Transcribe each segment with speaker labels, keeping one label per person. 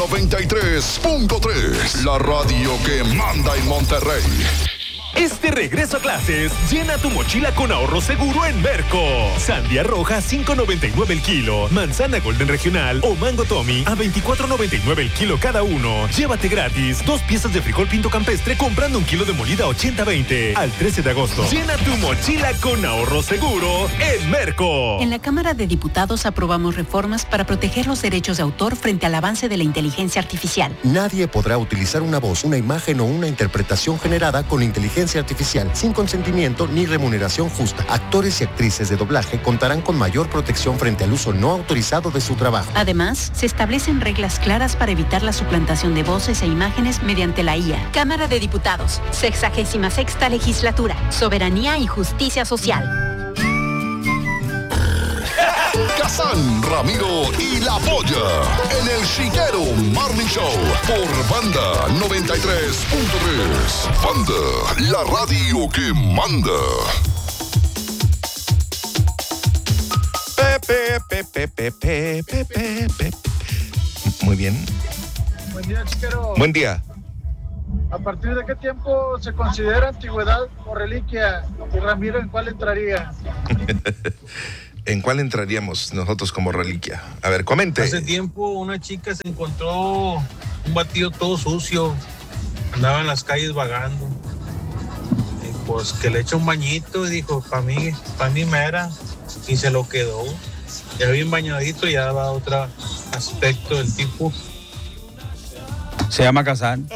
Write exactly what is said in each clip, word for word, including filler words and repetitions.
Speaker 1: noventa y tres punto tres, la radio que manda en Monterrey.
Speaker 2: Este regreso a clases, llena tu mochila con ahorro seguro en Merco. Sandía roja, cinco noventa y nueve el kilo. Manzana Golden Regional o Mango Tommy a veinticuatro noventa y nueve el kilo cada uno. Llévate gratis dos piezas de frijol pinto campestre comprando un kilo de molida ochenta veinte. Al trece de agosto. Llena tu mochila con ahorro seguro en Merco.
Speaker 3: En la Cámara de Diputados aprobamos reformas para proteger los derechos de autor frente al avance de la inteligencia artificial.
Speaker 4: Nadie podrá utilizar una voz, una imagen o una interpretación generada con inteligencia artificial sin consentimiento ni remuneración justa. Actores y actrices de doblaje contarán con mayor protección frente al uso no autorizado de su trabajo.
Speaker 3: Además, se establecen reglas claras para evitar la suplantación de voces e imágenes mediante la I A. Cámara de Diputados, sexagésima sexta legislatura, soberanía y justicia social.
Speaker 1: Kazán, Ramiro y La Polla en el Chiquero Morning Show por Banda noventa y tres punto tres. Banda, la radio que manda.
Speaker 5: Pepe, pepe, pepe, pepe, pepe. Muy bien.
Speaker 6: Buen día, Chiquero.
Speaker 5: Buen día.
Speaker 6: ¿A partir de qué tiempo se considera antigüedad o reliquia? Y Ramiro, ¿en cuál entraría?
Speaker 5: ¿En cuál entraríamos nosotros como reliquia? A ver, comente.
Speaker 7: Hace tiempo una chica se encontró un batido todo sucio, andaba en las calles vagando. Y pues que le echa un bañito y dijo, para mí, para mí mera, y se lo quedó. Ya bien bañadito, ya va otro aspecto del tipo.
Speaker 8: Se llama Kazán.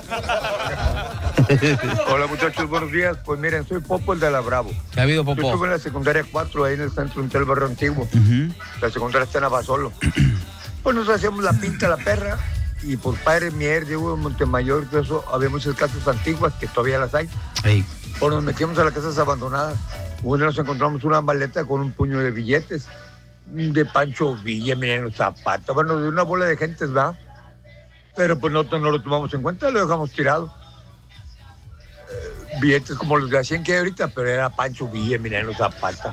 Speaker 9: Hola muchachos, buenos días. Pues miren, soy Popo, el de la Bravo.
Speaker 8: ¿Qué ha habido, Popo?
Speaker 9: Yo estuve en la secundaria cuatro, ahí en el centro del barrio antiguo.
Speaker 8: Uh-huh.
Speaker 9: La secundaria está en Abasolo. Pues nos hacíamos la pinta, la perra, y por Padre Mier, Diego de Montemayor, todo eso, había muchas casas antiguas que todavía las hay.
Speaker 8: Hey.
Speaker 9: Pues nos metíamos a las casas abandonadas. Una nos encontramos una maleta con un puño de billetes, de Pancho Villa, miren los zapatos, bueno, de una bola de gentes, ¿verdad? Pero pues nosotros no lo tomamos en cuenta, lo dejamos tirado. Eh, billetes como los de a cien que hay ahorita, pero era Pancho Villa, miren los zapatos.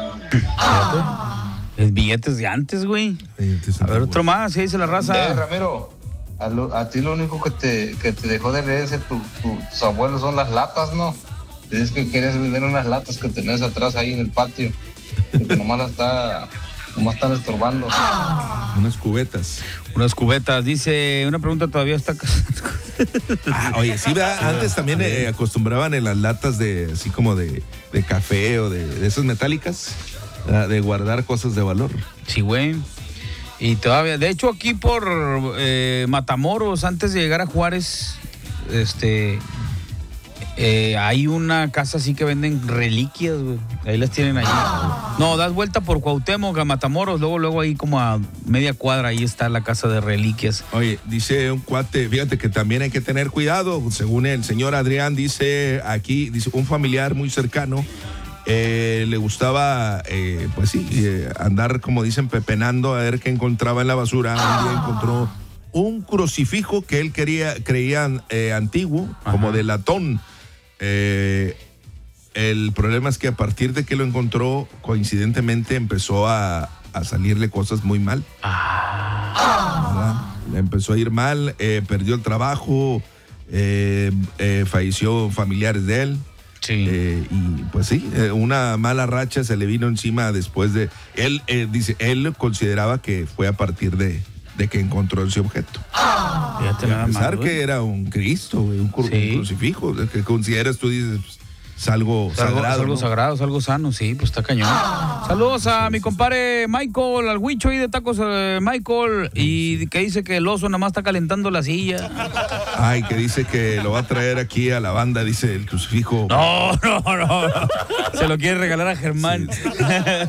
Speaker 8: Es billetes de antes, güey. A ver, otro más, ¿sí dice la raza?
Speaker 10: Eh, Ramiro, a, lo, a ti lo único que te, que te dejó de herencia tu, tu, tus abuelos son las latas, ¿no? Dices que querías vender unas latas que tenés atrás ahí en el patio, porque nomás las está... Nomás están estorbando.
Speaker 11: Unas cubetas.
Speaker 8: Unas cubetas. Dice, una pregunta todavía está...
Speaker 11: ah, oye, sí, ¿verdad? Antes también eh, acostumbraban en las latas de, así como de, de café o de, de esas metálicas, de guardar cosas de valor.
Speaker 8: Sí, güey. Y todavía, de hecho, aquí por eh, Matamoros, antes de llegar a Juárez, este... Eh, hay una casa así que venden reliquias, güey. Ahí las tienen ahí. No, das vuelta por Cuauhtémoc a Matamoros, luego, luego ahí como a media cuadra, ahí está la casa de reliquias.
Speaker 11: Oye, dice un cuate, fíjate que también hay que tener cuidado, según el señor Adrián, dice aquí, dice un familiar muy cercano, eh, le gustaba, eh, pues sí, eh, andar, como dicen, pepenando a ver qué encontraba en la basura. Un día encontró un crucifijo que él quería, creía eh, antiguo, ajá, como de latón. Eh, el problema es que a partir de que lo encontró, coincidentemente empezó a, a salirle cosas muy mal. Ah. Le empezó a ir mal, eh, perdió el trabajo, eh, eh, falleció familiares de él.
Speaker 8: Sí.
Speaker 11: Eh, y pues sí, eh, una mala racha se le vino encima después de... Él eh, dice, él consideraba que fue a partir de... de que encontró ese objeto.
Speaker 8: Ah, fíjate,
Speaker 11: a pensar que era un Cristo, un, cru- sí. un crucifijo, que consideras tú, dices, es algo
Speaker 8: es
Speaker 11: sagrado.
Speaker 8: Algo, es algo
Speaker 11: ¿no?
Speaker 8: sagrado, es algo sano, sí, pues está cañón. Ah, Saludos a mi compadre Michael, al Huicho ahí de tacos, eh, Michael, y que dice que el oso nada más está calentando la silla.
Speaker 11: Ay, que dice que lo va a traer aquí a la banda, dice el crucifijo.
Speaker 8: No, no, no, no. Se lo quiere regalar a Germán. Sí, sí.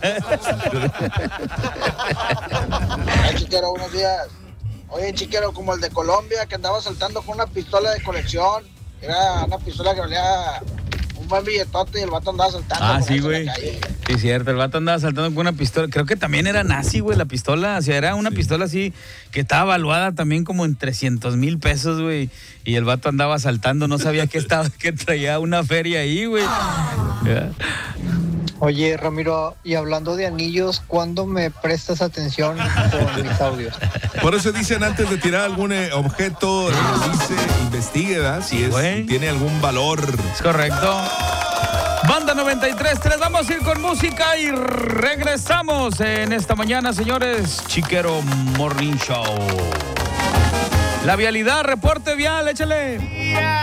Speaker 12: Ay, Chiquero, buenos días. Oye, Chiquero, como el de Colombia, que andaba saltando con una pistola de colección. Era una pistola que valía un buen billetote y el vato andaba saltando.
Speaker 8: Ah, sí, güey. Sí, cierto, el vato andaba saltando con una pistola. Creo que también era nazi, güey, la pistola. O sea, era una sí. pistola así que estaba valuada también como en trescientos mil pesos, güey. Y el vato andaba saltando, no sabía que estaba, que traía una feria ahí, güey. Yeah.
Speaker 13: Oye, Ramiro, y hablando de anillos, ¿cuándo me prestas atención con mis audios?
Speaker 11: Por eso dicen antes de tirar algún eh, objeto, revise, investigue, ¿verdad? Si, es, si tiene algún valor.
Speaker 8: Es correcto. Banda noventa y tres punto tres, vamos a ir con música y regresamos en esta mañana, señores. Chiquero Morning Show. La vialidad, reporte vial, échale.